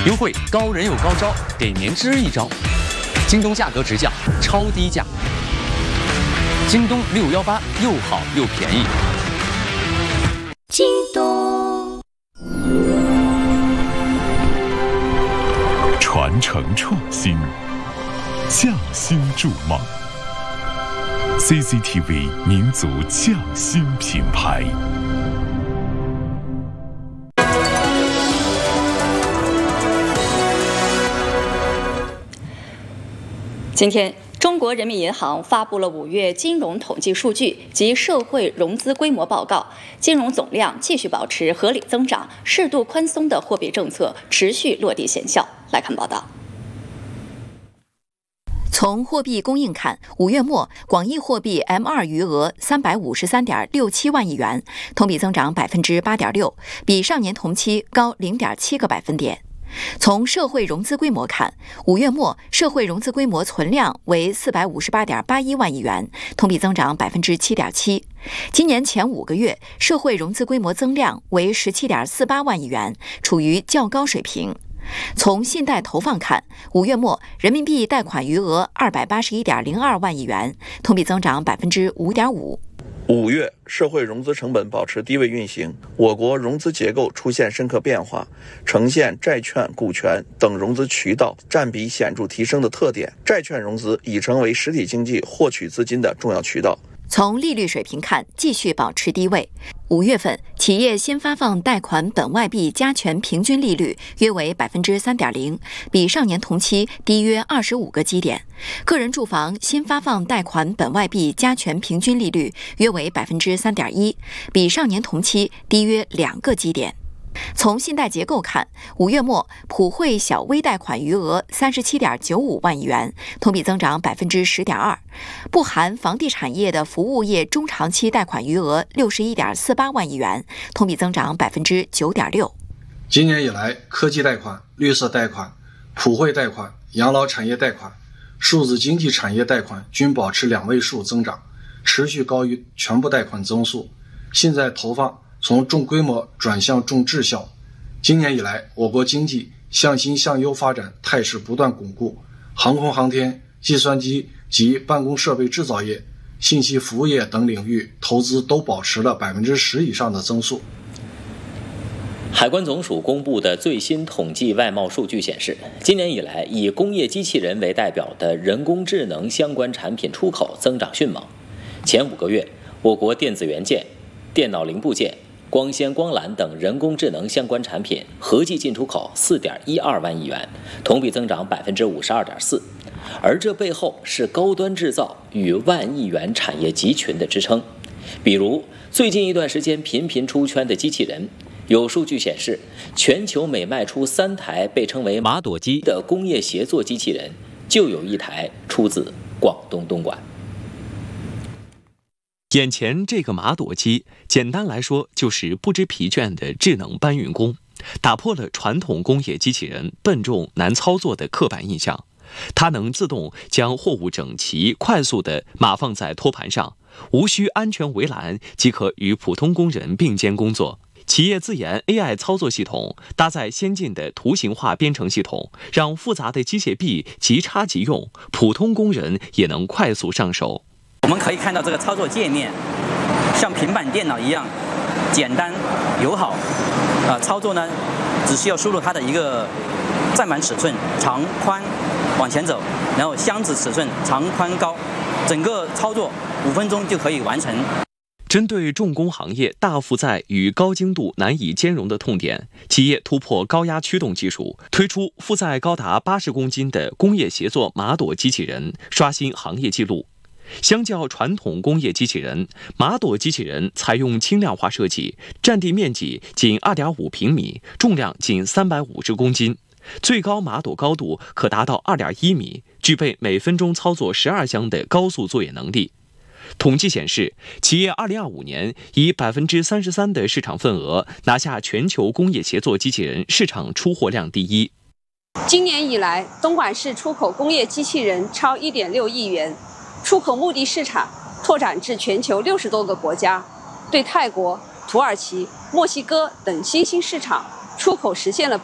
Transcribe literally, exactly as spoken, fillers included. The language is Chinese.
优惠高人有高招，给您支一招。京东价格直降，超低价。京东六幺八又好又便宜。 京东传承创新，匠心筑梦。C C T V 民族匠心品牌。 今天，中国人民银行发布了五月金融统计数据及社会融资规模报告，金融总量继续保持合理增长，适度宽松的货币政策持续落地显效。来看报道。 从货币供应看，五月末广义货币 M 二 余额三百五十三点六七万亿元，同比增长百分之八点六，比上年同期高零点七个百分点。从社会融资规模看，五月末社会融资规模存量为四百五十八点八一万亿元，同比增长百分之七点七。今年前五个月社会融资规模增量为十七点四八万亿元，处于较高水平。从信贷投放看，五月末人民币贷款余额二百八十一点零二万亿元，同比增长百分之五点五。 五月，社会融资成本保持低位运行，我国融资结构出现深刻变化，呈现债券、股权等融资渠道占比显著提升的特点。债券融资已成为实体经济获取资金的重要渠道。 从利率水平看，继续保持低位。五月份，企业新发放贷款本外币加权平均利率约为百分之三点零，比上年同期低约二十五个基点。个人住房新发放贷款本外币加权平均利率约为百分之三点一，比上年同期低约两个基点。从信贷结构看，五月末普惠小微贷款余额三十七点九五万亿元，同比增长百分之十点二。不含房地产业的服务业中长期贷款余额六十一点四八万亿元，同比增长百分之九点六。 今年以来，科技贷款、绿色贷款、普惠贷款、养老产业贷款、数字经济产业贷款均保持两位数增长，持续高于全部贷款增速。信贷投放从重规模转向重质效。今年以来，我国经济向新向优发展态势不断巩固，航空航天、计算机及办公设备制造业、信息服务业等领域投资都保持了百分之十以上的增速。 海关总署公布的最新统计外贸数据显示，今年以来，以工业机器人为代表的人工智能相关产品出口增长迅猛。前五个月，我国电子元件、电脑零部件、光纤光缆等人工智能相关产品合计进出口 四点一二万亿元，同比增长百分之五十二点四。而这背后是高端制造与万亿元产业集群的支撑。比如，最近一段时间频频出圈的机器人，有数据显示，全球每卖出三台被称为马朵机的工业协作机器人，就有一台出自广东东莞。 眼前这个马朵机，简单来说就是不知疲倦的智能搬运工，打破了传统工业机器人笨重难操作的刻板印象。它能自动将货物整齐快速地码放在托盘上，无需安全围栏即可与普通工人并肩工作。企业自研 A I 操作系统搭载先进的图形化编程系统，让复杂的机械臂即插即用，普通工人也能快速上手。 我们可以看到这个操作界面像平板电脑一样简单友好，呃，操作呢只需要输入它的一个载板尺寸长宽往前走，然后箱子尺寸长宽高，整个操作五分钟就可以完成。 针对重工行业大负载与高精度难以兼容的痛点，企业突破高压驱动技术，推出负载高达八十公斤的工业协作马朵机器人，刷新行业纪录。相较传统工业机器人，马朵机器人采用轻量化设计，占地面积仅 二点五平米，重量仅三百五十公斤，最高马朵高度可达到 二点一米，具备每分钟操作十二箱的高速作业能力。统计显示，企业二零二五年以 百分之三十三 的市场份额拿下全球工业协作机器人市场出货量第一。 今年以来，东莞市出口工业机器人超 一点六亿元，出口目的市场拓展至全球六十多个国家，对泰国、土耳其、墨西哥等新兴市场出口实现了